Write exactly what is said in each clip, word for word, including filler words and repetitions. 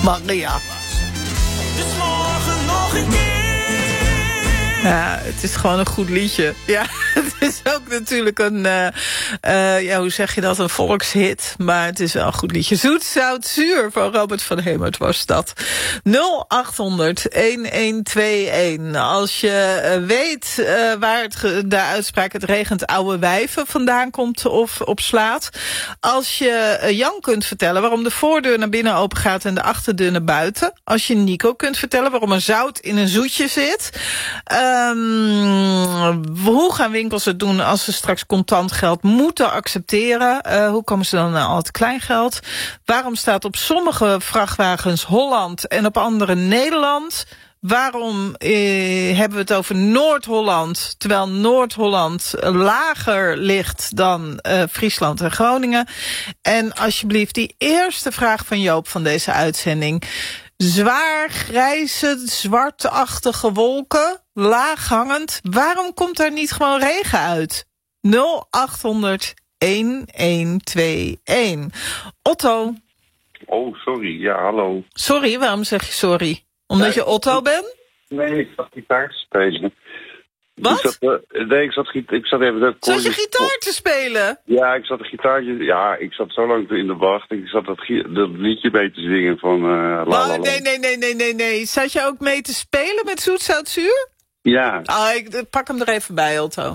Maria. Dus morgen nog een keer. Ja, het is gewoon een goed liedje. Ja, het is ook natuurlijk een, uh, uh, ja, hoe zeg je dat, een volkshit. Maar het is wel een goed liedje. Zoet, zout, zuur van Robert van Hemert was dat. nul acht honderd elf tweeënentwintig. Als je uh, weet uh, waar het ge- de uitspraak het regent oude wijven vandaan komt of op slaat. Als je uh, Jan kunt vertellen waarom de voordeur naar binnen open gaat en de achterdeur naar buiten. Als je Nico kunt vertellen waarom er zout in een zoetje zit. Uh, Um, hoe gaan winkels het doen als ze straks contant geld moeten accepteren? Uh, hoe komen ze dan naar al het kleingeld? Waarom staat op sommige vrachtwagens Holland en op andere Nederland? Waarom eh, hebben we het over Noord-Holland, terwijl Noord-Holland lager ligt dan uh, Friesland en Groningen? En alsjeblieft die eerste vraag van Joop van deze uitzending. Zwaar, grijze, zwartachtige wolken, laaghangend. Waarom komt er niet gewoon regen uit? nul acht honderd elf tweeënentwintig. Otto. Oh, sorry. Ja, hallo. Sorry, waarom zeg je sorry? Omdat Nee, je Otto bent? Nee, ik zat gitaar te spelen. Wat? Ik zat, uh, nee, ik zat, gita- ik zat even... De Zat je gitaar te spelen? Ja, ik zat een gitaartje... Ja, ik zat zo lang in de wacht. Ik zat dat, gi- dat liedje mee te zingen van... Uh, la, la, la. Oh, nee, nee, nee, nee, nee, nee. Zat je ook mee te spelen met Zoet, Zout, Zuur? Ja. Oh, ik pak hem er even bij, Otto.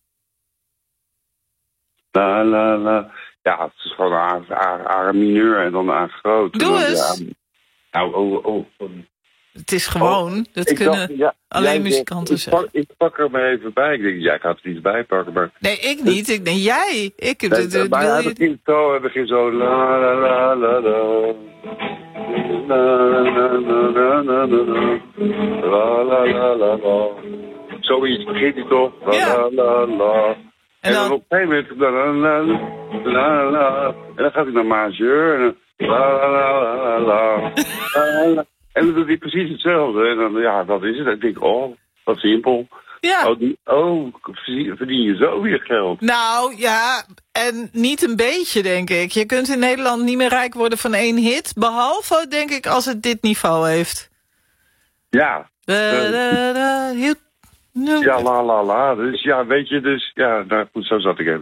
La, la, la. Ja, het is gewoon een A, A, A mineur en dan een A groot. Doe dan, eens. Ja, nou, oh, oh, oh. Het is gewoon, Oh, dat ik kunnen dacht, ja, alleen jij muzikanten zegt, ik zeggen. pak, ik pak er maar even bij. Ik denk, jij gaat er iets bij pakken, maar... Nee, ik niet. Ik denk jij. Ik, Nee, dat, dat maar wil hij je... begint zo, hij begint zo... La, la, la, la, la. La, la, la, la, la, la. La, la, la, la, la. Zoiets begint hij toch? La, Ja. la, la, la. En, En dan dan- op een gegeven moment... La, la, la, la, la. En dan gaat hij naar majeur. En dan... La, la, la, la, la. La, la. En dan doet hij precies hetzelfde. En dan, ja, dat is het. En ik denk, oh, wat simpel. Ja. Oh, die, oh, verdien verdien je zo weer geld? Nou, ja, en niet een beetje, denk ik. Je kunt in Nederland niet meer rijk worden van één hit. Behalve, denk ik, als het dit niveau heeft. Ja. Da, da, da, heel- Ja, la la la. Dus ja, weet je, dus ja, nou goed, zo zat ik even.